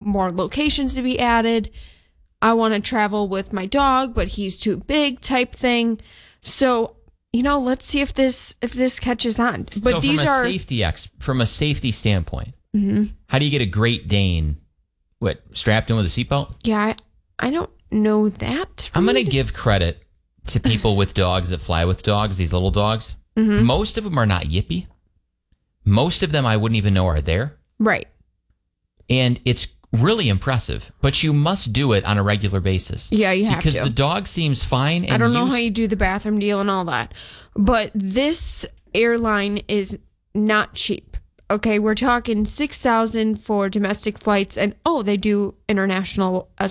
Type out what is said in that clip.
more locations to be added. I want to travel with my dog, but he's too big type thing. So, let's see if this catches on. But so these from a safety standpoint, mm-hmm. How do you get a Great Dane, strapped in with a seatbelt? Yeah, I don't know that. I'm going to give credit to people with dogs that fly with dogs, these little dogs. Mm-hmm. Most of them are not yippy. Most of them I wouldn't even know are there. Right. And it's really impressive, but you must do it on a regular basis. Yeah, you have because to. the dog seems fine. And I don't know how you do the bathroom deal and all that, but this airline is not cheap. Okay, we're talking $6,000 for domestic flights, and they do international as